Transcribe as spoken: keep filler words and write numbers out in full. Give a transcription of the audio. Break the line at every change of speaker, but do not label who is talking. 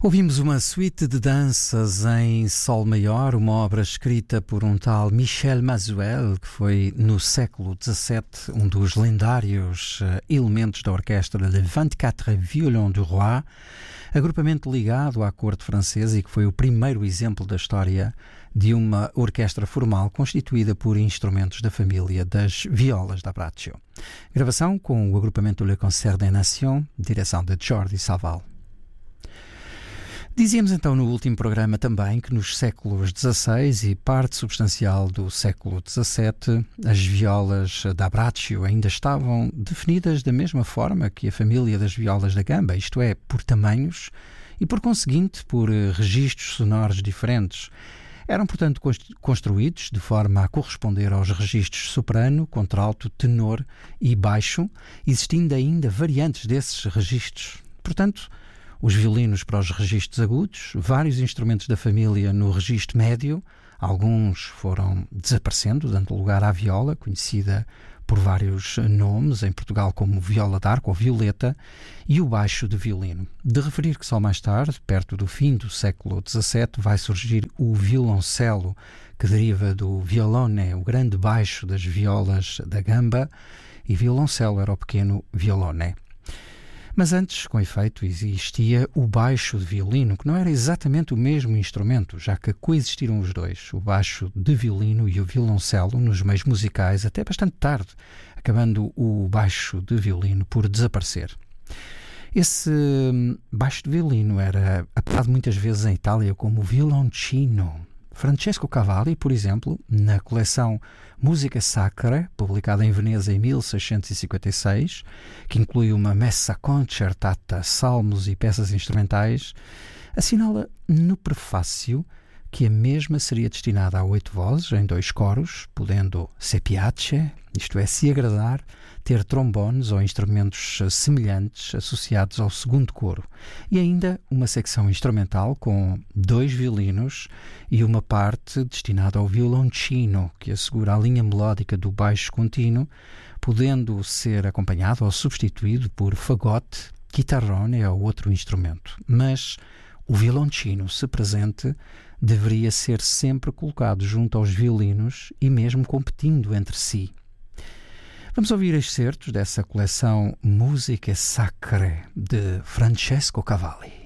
Ouvimos uma suíte de danças em sol maior, uma obra escrita por um tal Michel Mazuel, que foi no século dezassete um dos lendários uh, elementos da orquestra Le vingt-quatre Violons du Roi, agrupamento ligado à corte francesa e que foi o primeiro exemplo da história de uma orquestra formal constituída por instrumentos da família das violas da Braccio. Gravação com o agrupamento Le Concert des Nations, direção de Jordi Savall. Dizíamos então no último programa também que nos séculos dezasseis e parte substancial do século dezassete as violas da Braccio ainda estavam definidas da mesma forma que a família das violas da gamba, isto é, por tamanhos e por conseguinte por registros sonoros diferentes. Eram, portanto, construídos de forma a corresponder aos registros soprano, contralto, tenor e baixo, existindo ainda variantes desses registros. Portanto, os violinos para os registros agudos, vários instrumentos da família no registro médio, alguns foram desaparecendo, dando lugar à viola, conhecida por vários nomes, em Portugal como viola d'arco ou violeta, e o baixo de violino. De referir que só mais tarde, perto do fim do século dezassete, vai surgir o violoncelo, que deriva do violone, o grande baixo das violas da gamba, e violoncelo era o pequeno violone. Mas antes, com efeito, existia o baixo de violino, que não era exatamente o mesmo instrumento, já que coexistiram os dois, o baixo de violino e o violoncelo, nos meios musicais até bastante tarde, acabando o baixo de violino por desaparecer. Esse baixo de violino era apelidado muitas vezes em Itália como violoncino. Francesco Cavalli, por exemplo, na coleção Musica Sacra, publicada em Veneza em mil seiscentos e cinquenta e seis, que inclui uma messa concertata, salmos e peças instrumentais, assinala no prefácio que a mesma seria destinada a oito vozes, em dois coros, podendo se piace, isto é, se agradar, ter trombones ou instrumentos semelhantes associados ao segundo coro, e ainda uma secção instrumental com dois violinos e uma parte destinada ao violoncino, que assegura a linha melódica do baixo contínuo, podendo ser acompanhado ou substituído por fagote, chitarrone ou outro instrumento. Mas o violoncino, se presente, deveria ser sempre colocado junto aos violinos e mesmo competindo entre si. Vamos ouvir excertos dessa coleção Musica Sacra de Francesco Cavalli.